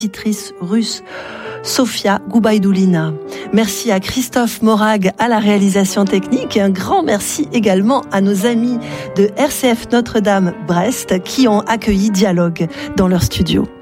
compositrice russe Sofia Goubaïdoulina. Merci à Christophe Morag à la réalisation technique et un grand merci également à nos amis de RCF Notre-Dame Brest qui ont accueilli Dialogue dans leur studio.